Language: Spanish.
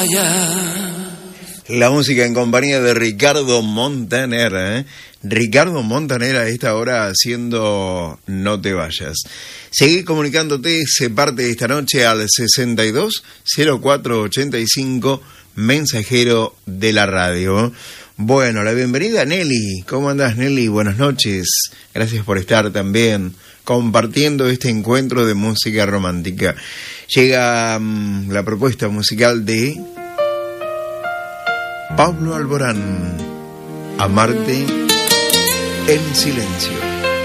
La música en compañía de Ricardo Montaner, ¿eh? Ricardo Montaner a esta hora haciendo No te vayas. Seguí comunicándote, se parte esta noche al 620485, mensajero de la radio. Bueno, la bienvenida a Nelly. ¿Cómo andás, Nelly? Buenas noches. Gracias por estar también compartiendo este encuentro de música romántica. Llega la propuesta musical de Pablo Alborán, Amarte en silencio.